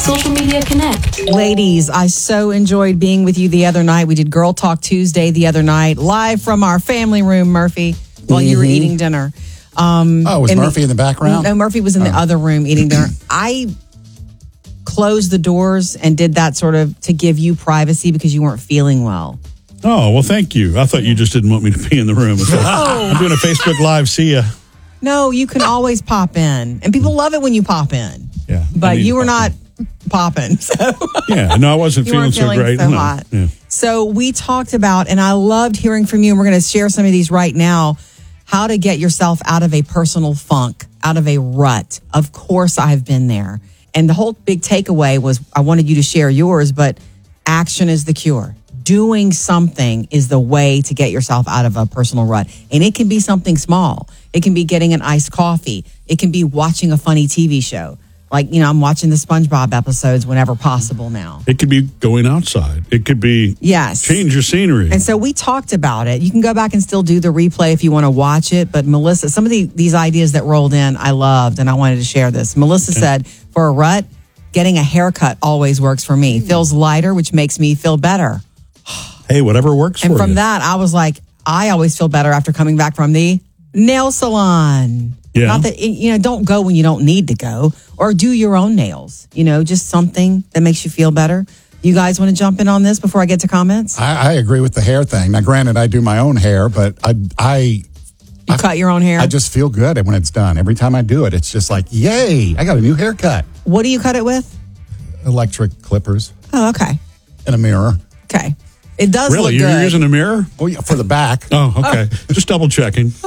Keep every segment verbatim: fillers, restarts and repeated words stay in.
Social Media Connect. Ladies, I so enjoyed being with you the other night. We did Girl Talk Tuesday the other night, live from our family room, Murphy, while mm-hmm. you were eating dinner. Um, oh, was Murphy the, in the background? No, Murphy was in oh. the other room eating dinner. I closed the doors and did that sort of to give you privacy because you weren't feeling well. Oh, well, thank you. I thought you just didn't want me to be in the room. So oh. I'm doing a Facebook Live. See ya. No, you can always pop in. And people love it when you pop in. Yeah. But you were not in. popping. So yeah, no, I wasn't feeling, feeling so great. So, no. hot. Yeah. So we talked about, and I loved hearing from you, and we're going to share some of these right now, how to get yourself out of a personal funk, out of a rut. Of course, I've been there. And the whole big takeaway was I wanted you to share yours, but action is the cure. Doing something is the way to get yourself out of a personal rut. And it can be something small. It can be getting an iced coffee. It can be watching a funny T V show. Like, you know, I'm watching the SpongeBob episodes whenever possible now. It could be going outside. It could be yes. change your scenery. And so we talked about it. You can go back and still do the replay if you want to watch it. But Melissa, some of the, these ideas that rolled in, I loved, and I wanted to share this. Melissa okay. said, for a rut, getting a haircut always works for me. Feels lighter, which makes me feel better. Hey, whatever works and for you. And from that, I was like, I always feel better after coming back from the nail salon. Yeah. Not that, you know, don't go when you don't need to go, or do your own nails, you know, just something that makes you feel better. You guys want to jump in on this before I get to comments? I, I agree with the hair thing. Now, granted, I do my own hair, but I, I, you I, cut your own hair? I just feel good when it's done. Every time I do it, it's just like, yay, I got a new haircut. What do you cut it with? Electric clippers. Oh, okay. And a mirror. Okay. It does really? look You're good. Really? You're using a mirror? Oh, yeah, for the back. Oh, okay. Just double checking. Yeah.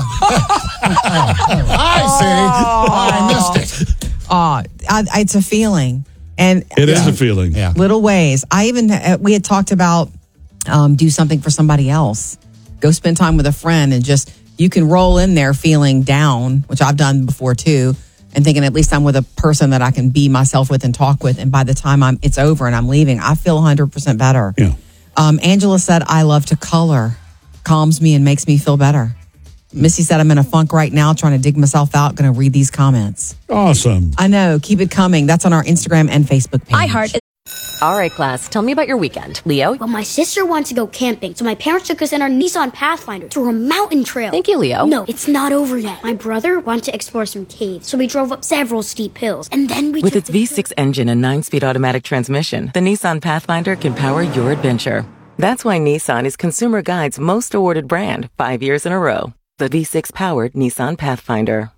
I see. I missed it. Oh, I, it's a feeling. And it yeah. is a feeling. Yeah. Little ways. I even, uh, we had talked about um, do something for somebody else. Go spend time with a friend and just, you can roll in there feeling down, which I've done before too, and thinking at least I'm with a person that I can be myself with and talk with. And by the time I'm it's over and I'm leaving, I feel one hundred percent better. Yeah. Um, Angela said, I love to color. Calms me and makes me feel better. Missy said, I'm in a funk right now, trying to dig myself out. Going to read these comments. Awesome. I know. Keep it coming. That's on our Instagram and Facebook page. I heart. All right, class. Tell me about your weekend. Leo? Well, my sister wants to go camping, so my parents took us in our Nissan Pathfinder through a mountain trail. Thank you, Leo. No, it's not over yet. My brother wanted to explore some caves, so we drove up several steep hills, and then we With its V six engine and nine-speed automatic transmission, the Nissan Pathfinder can power your adventure. That's why Nissan is Consumer Guide's most awarded brand five years in a row. The V six-powered Nissan Pathfinder.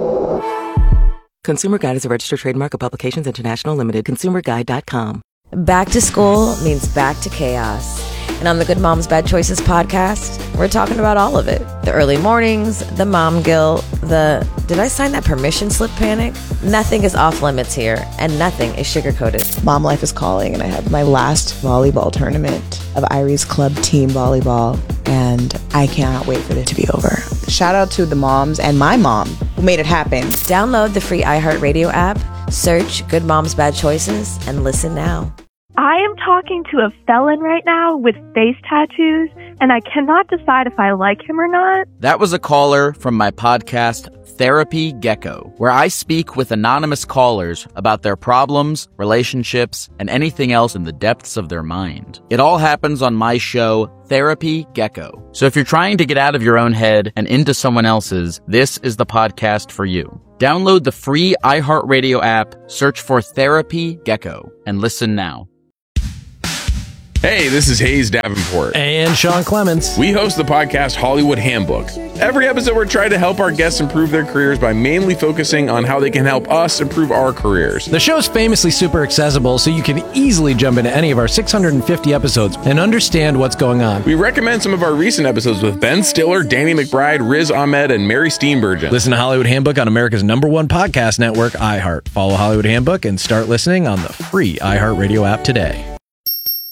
Consumer Guide is a registered trademark of Publications International Limited. consumer guide dot com. Back to school means back to chaos. And on the Good Moms Bad Choices podcast, we're talking about all of it. The early mornings, the mom guilt, the did I sign that permission slip panic? Nothing is off limits here, and nothing is sugar-coated. Mom life is calling, and I have my last volleyball tournament of Irie's Club Team Volleyball, and I cannot wait for it to be over. Shout out to the moms and my mom who made it happen. Download the free iHeartRadio app, search Good Moms Bad Choices, and listen now. I am talking to a felon right now with face tattoos, and I cannot decide if I like him or not. That was a caller from my podcast, Therapy Gecko, where I speak with anonymous callers about their problems, relationships, and anything else in the depths of their mind. It all happens on my show, Therapy Gecko. So if you're trying to get out of your own head and into someone else's, this is the podcast for you. Download the free iHeartRadio app, search for Therapy Gecko, and listen now. Hey, this is Hayes Davenport. And Sean Clements. We host the podcast Hollywood Handbook. Every episode, we're trying to help our guests improve their careers by mainly focusing on how they can help us improve our careers. The show's famously super accessible, so you can easily jump into any of our six hundred fifty episodes and understand what's going on. We recommend some of our recent episodes with Ben Stiller, Danny McBride, Riz Ahmed, and Mary Steenburgen. Listen to Hollywood Handbook on America's number one podcast network, iHeart. Follow Hollywood Handbook and start listening on the free iHeartRadio app today.